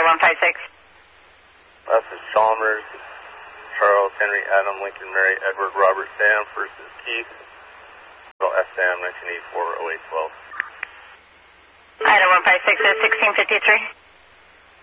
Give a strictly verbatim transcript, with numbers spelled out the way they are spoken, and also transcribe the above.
one five six. This is Chalmers, Charles, Henry, Adam, Lincoln, Mary, Edward, Robert, Sam versus Keith. S M nineteen eighty-four oh eight twelve. Item one five six is sixteen fifty-three.